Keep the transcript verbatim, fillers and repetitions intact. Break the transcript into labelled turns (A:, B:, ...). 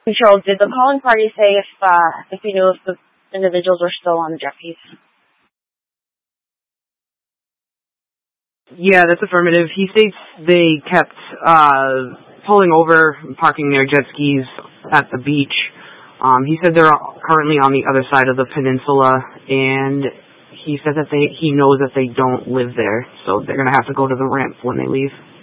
A: Control, did the calling party say if uh, if you knew if the individuals were still on the jet skis?
B: Yeah, that's affirmative. He states they kept uh, pulling over and parking their jet skis at the beach. Um, he said they're currently on the other side of the peninsula, and he said that they he knows that they don't live there, so they're going to have to go to the ramp when they leave.